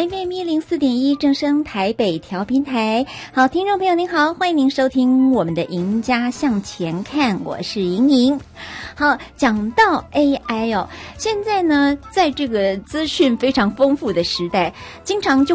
FM 104.1正声台北调频台。好，听众朋友您好，欢迎您收听我们的赢家向前看，我是莹莹。好，讲到 AI 哦，现在呢，在这个资讯非常丰富的时代，经常就